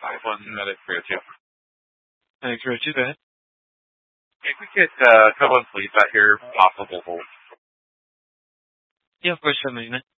One minute for you too. Thanks, Richard. Go ahead. If we get a couple of please out here, possible hold. Yeah, of course, 1 minute.